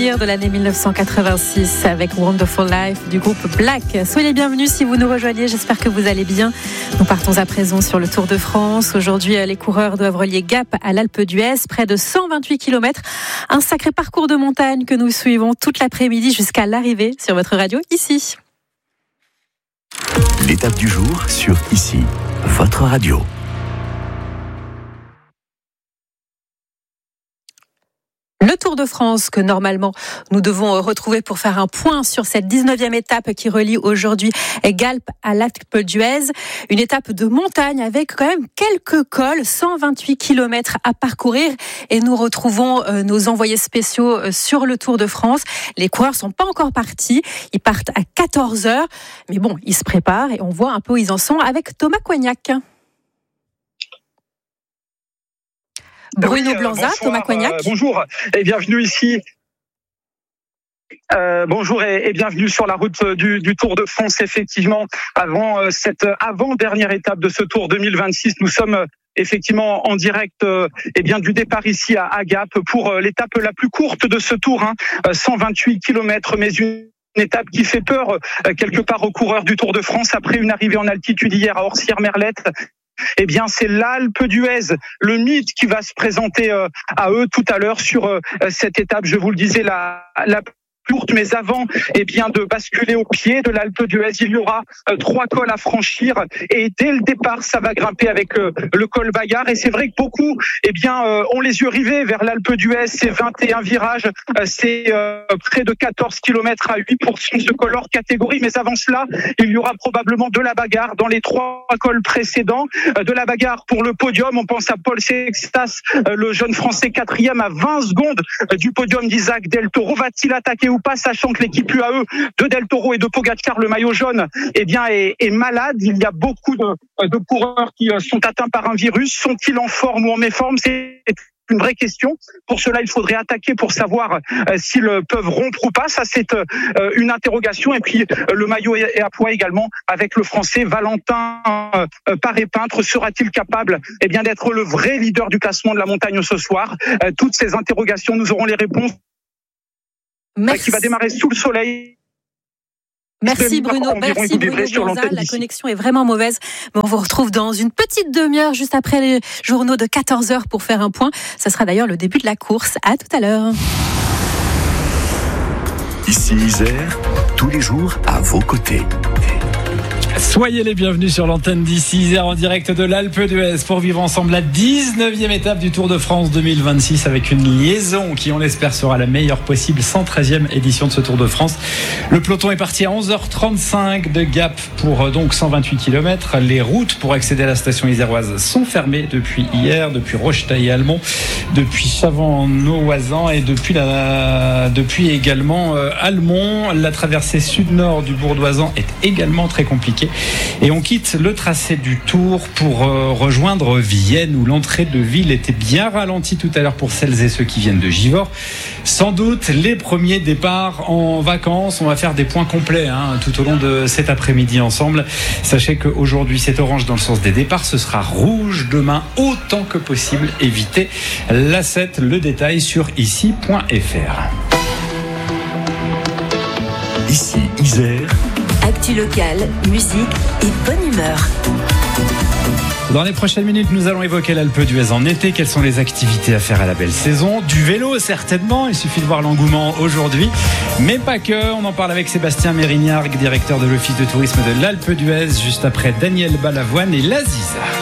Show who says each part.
Speaker 1: souvenirs de l'année 1986 avec Wonderful Life du groupe Black. Soyez les bienvenus si vous nous rejoignez, j'espère que vous allez bien. Nous partons à présent sur le Tour de France. Aujourd'hui, les coureurs doivent relier Gap à l'Alpe d'Huez, près de 128 km. Un sacré parcours de montagne que nous suivons toute l'après-midi jusqu'à l'arrivée sur votre radio ici.
Speaker 2: L'étape du jour sur Ici, votre radio.
Speaker 1: Le Tour de France que normalement nous devons retrouver pour faire un point sur cette 19e étape qui relie aujourd'hui Gap à l'Alpe d'Huez. Une étape de montagne avec quand même quelques cols, 128 km à parcourir et nous retrouvons nos envoyés spéciaux sur le Tour de France. Les coureurs sont pas encore partis, ils partent à 14h, mais bon, ils se préparent et on voit un peu où ils en sont avec Thomas Coignac. Bruno Blanza, Thomas Coignac.
Speaker 3: Bonjour et bienvenue ici. Bonjour et bienvenue sur la route du Tour de France. Effectivement, avant cette avant-dernière étape de ce Tour 2026, nous sommes effectivement en direct du départ ici à Gap pour l'étape la plus courte de ce Tour, 128 km, mais une étape qui fait peur quelque part aux coureurs du Tour de France après une arrivée en altitude hier à Orsières-Merlette. Eh bien, c'est l'Alpe d'Huez, le mythe qui va se présenter à eux tout à l'heure sur cette étape. Je vous le disais, la courte, mais avant de basculer au pied de l'Alpe d'Huez, il y aura 3 cols à franchir et dès le départ ça va grimper avec le col Bagarre et c'est vrai que beaucoup ont les yeux rivés vers l'Alpe d'Huez. C'est 21 virages, c'est près de 14 km à 8% ce col hors catégorie, mais avant cela il y aura probablement de la bagarre dans les 3 cols précédents, de la bagarre pour le podium. On pense à Paul Sextas, le jeune français 4e à 20 secondes du podium d'Isaac Del Toro. Va-t-il attaquer ou pas, sachant que l'équipe UAE de Del Toro et de Pogacar, le maillot jaune, est malade. Il y a beaucoup de coureurs qui sont atteints par un virus. Sont-ils en forme ou en méforme? C'est une vraie question. Pour cela, il faudrait attaquer pour savoir s'ils peuvent rompre ou pas. Ça, c'est une interrogation. Et puis, le maillot est à poids également avec le Français Valentin Paré-Peintre. Sera-t-il capable d'être le vrai leader du classement de la montagne ce soir? Toutes ces interrogations, nous aurons les réponses.
Speaker 1: Merci.
Speaker 3: Qui va démarrer sous le soleil.
Speaker 1: Merci Bruno Blanza, la connexion est vraiment mauvaise, mais on vous retrouve dans une petite demi-heure juste après les journaux de 14h pour faire un point. Ça sera d'ailleurs le début de la course. À tout à l'heure.
Speaker 2: Ici Isère, tous les jours à vos côtés.
Speaker 4: Soyez les bienvenus sur l'antenne d'Ici Isère en direct de l'Alpe d'Huez pour vivre ensemble la 19e étape du Tour de France 2026 avec une liaison qui, on l'espère, sera la meilleure possible. 113e édition de ce Tour de France. Le peloton est parti à 11h35 de Gap pour donc 128 km. Les routes pour accéder à la station iséroise sont fermées depuis hier, depuis Rochetaille-Almont, depuis Chavan-Oisan et depuis également Almont. La traversée sud-nord du Bourdoisan est également très compliquée. Et on quitte le tracé du Tour pour rejoindre Vienne où l'entrée de ville était bien ralentie tout à l'heure pour celles et ceux qui viennent de Givors. Sans doute les premiers départs en vacances. On va faire des points complets tout au long de cet après-midi ensemble. Sachez qu'aujourd'hui c'est orange dans le sens des départs. Ce sera rouge demain autant que possible. Évitez la 7. Le détail sur ici.fr.
Speaker 2: Ici Isère.
Speaker 5: Actu locale, musique et bonne humeur.
Speaker 4: Dans les prochaines minutes, nous allons évoquer l'Alpe d'Huez en été. Quelles sont les activités à faire à la belle saison? Du vélo, certainement. Il suffit de voir l'engouement aujourd'hui. Mais pas que. On en parle avec Sébastien Mérignard, directeur de l'Office de tourisme de l'Alpe d'Huez, juste après Daniel Balavoine et l'Aziza.